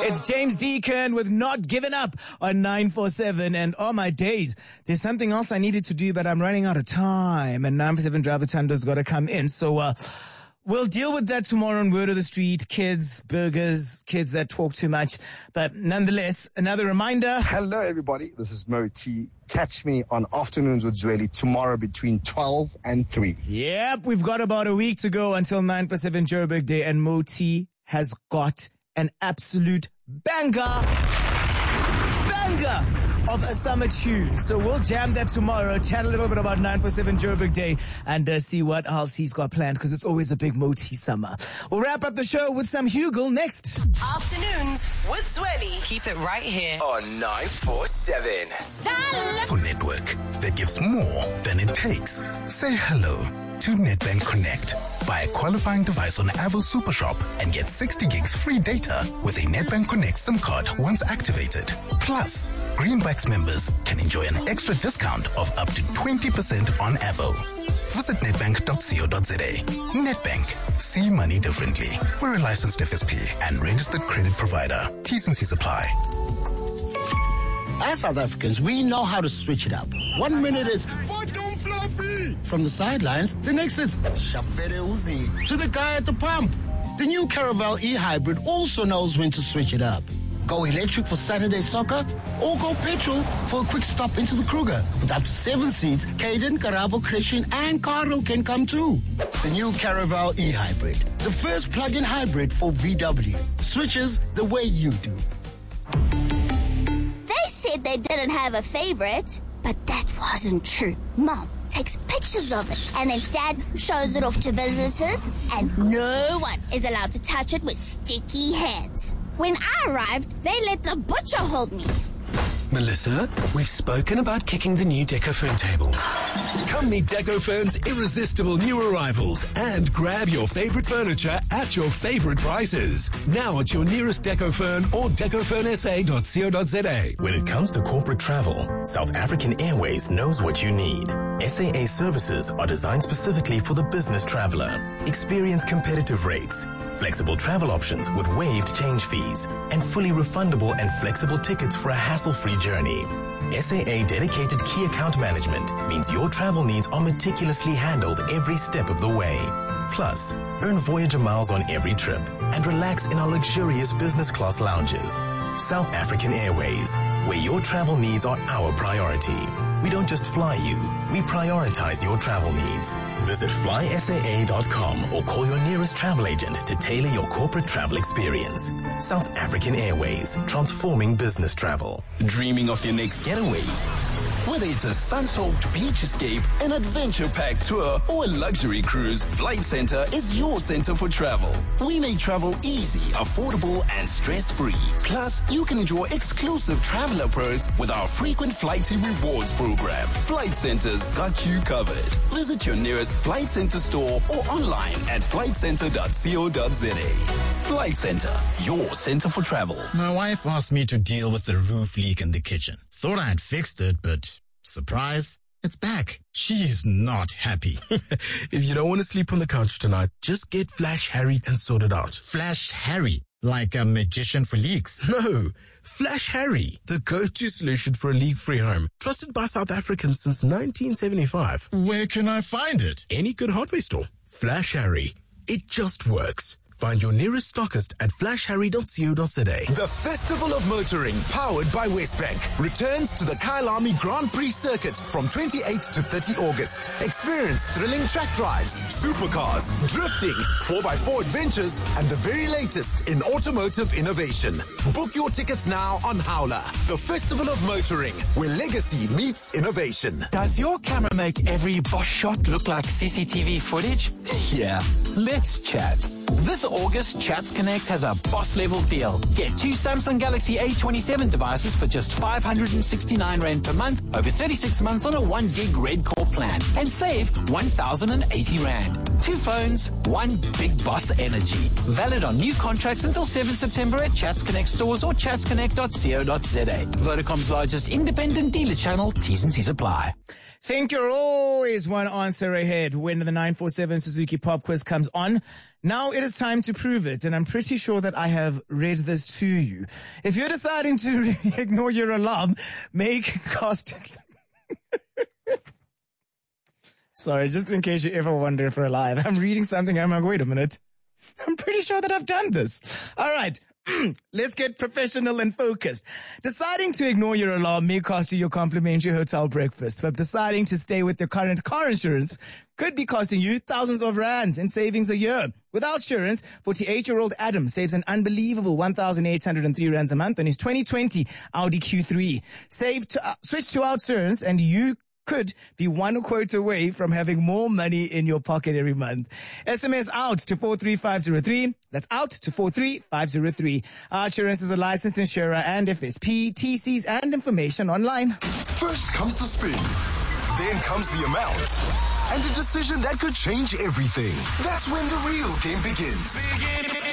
It's James Deacon with Not Giving Up on 947. And oh my days, there's something else I needed to do, but I'm running out of time. And 947 driver Tando's got to come in. So, we'll deal with that tomorrow on Word of the Street. Kids, burgers, kids that talk too much. But nonetheless, another reminder. Hello, everybody. This is Mo T. Catch me on Afternoons with Zweli tomorrow between 12 and 3. Yep, we've got about a week to go until 947 Joburg Day. And Mo T has got an absolute banger of a summer tune. So we'll jam that tomorrow, chat a little bit about 947 Joburg Day, and see what else he's got planned, because it's always a big Mo T summer. We'll wrap up the show with some Hugel next. Afternoons with Zweli. Keep it right here on 947. For network that gives more than it takes. Say hello to Nedbank Connect. Buy a qualifying device on Avo Super Shop and get 60 gigs free data with a Nedbank Connect SIM card once activated. Plus, Greenbacks members can enjoy an extra discount of up to 20% on Avo. Visit nedbank.co.za. Nedbank. See money differently. We're a licensed FSP and registered credit provider. T's and C's apply. As South Africans, we know how to switch it up. 1 minute it's Fluffy from the sidelines, the next it's Shafere Uzi to the guy at the pump. The new Caravel e-hybrid also knows when to switch it up. Go electric for Saturday soccer or go petrol for a quick stop into the Kruger. With up to 7 seats, Caden, Karabo, Christian and Carl can come too. The new Caravel e-hybrid, the first plug-in hybrid for VW. Switches the way you do. They said they didn't have a favorite, but that wasn't true. Mom takes pictures of it, and then Dad shows it off to visitors, and no one is allowed to touch it with sticky hands. When I arrived, they let the butcher hold me. Melissa, we've spoken about kicking the new Decofern table. Come meet Decofern's irresistible new arrivals and grab your favorite furniture at your favorite prices. Now at your nearest Decofern or decofernsa.co.za. When it comes to corporate travel, South African Airways knows what you need. SAA services are designed specifically for the business traveler. Experience competitive rates, flexible travel options with waived change fees, and fully refundable and flexible tickets for a hassle-free journey. SAA dedicated key account management means your travel needs are meticulously handled every step of the way. Plus, earn Voyager miles on every trip and relax in our luxurious business class lounges. South African Airways, where your travel needs are our priority. We don't just fly you, we prioritize your travel needs. Visit flysaa.com or call your nearest travel agent to tailor your corporate travel experience. South African Airways, transforming business travel. Dreaming of your next getaway? Whether it's a sun-soaked beach escape, an adventure-packed tour, or a luxury cruise, Flight Centre is your center for travel. We make travel easy, affordable, and stress-free. Plus, you can enjoy exclusive traveler perks with our frequent flight to rewards program. Flight Centre's got you covered. Visit your nearest Flight Centre store or online at flightcentre.co.za. Flight Centre, your center for travel. My wife asked me to deal with the roof leak in the kitchen. Thought I had fixed it, but surprise, it's back. She's not happy. If you don't want to sleep on the couch tonight, just get Flash Harry and sort it out. Flash Harry? Like a magician for leaks? No, Flash Harry, the go-to solution for a leak-free home. Trusted by South Africans since 1975. Where can I find it? Any good hardware store. Flash Harry. It just works. Find your nearest stockist at flashharry.co.za. The Festival of Motoring, powered by Westbank, returns to the Kyalami Grand Prix circuit from 28 to 30 August. Experience thrilling track drives, supercars, drifting, 4x4 adventures, and the very latest in automotive innovation. Book your tickets now on Howler. The Festival of Motoring, where legacy meets innovation. Does your camera make every Bosch shot look like CCTV footage? Yeah, let's chat. This August, Chats Connect has a boss-level deal. Get 2 Samsung Galaxy A27 devices for just 569 Rand per month over 36 months on a 1 gig Red Core plan and save 1,080 Rand. 2 phones, 1 big boss energy. Valid on new contracts until 7 September at Chats Connect stores or chatsconnect.co.za. Vodacom's largest independent dealer channel. T's and C's apply. Think you're always one answer ahead when the 947 Suzuki Pop Quiz comes on. Now it is time to prove it, and I'm pretty sure that I have read this to you. If you're deciding to ignore your alarm, make cost... Sorry, just in case you ever wonder if we're live. I'm reading something, I'm like, wait a minute. I'm pretty sure that I've done this. All right. Let's get professional and focused. Deciding to ignore your alarm may cost you your complimentary hotel breakfast, but deciding to stay with your current car insurance could be costing you thousands of rands in savings a year. Without insurance, 48-year-old Adam saves an unbelievable 1,803 rands a month on his 2020 Audi Q3. Switch to OutSurance and you could be one quote away from having more money in your pocket every month. SMS out to 43503. That's out to 43503. OutSurance is a licensed insurer and FSP. TCs and information online. First comes the spin. Then comes the amount. And a decision that could change everything. That's when the real game begins.